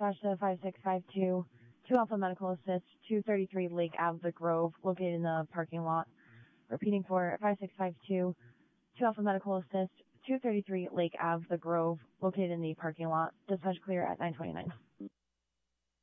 dispatch to 5652, 2 Alpha Medical Assist, 233 Lake Ave, The Grove, located in the parking lot. Repeating for 5652, 2 Alpha Medical Assist, 233 Lake Ave, The Grove, located in the parking lot. Dispatch clear at 929.